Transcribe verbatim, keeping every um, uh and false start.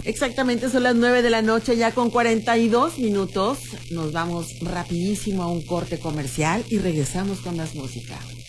Exactamente, son las nueve de la noche, ya con cuarenta y dos minutos. Nos vamos rapidísimo a un corte comercial y regresamos con más música.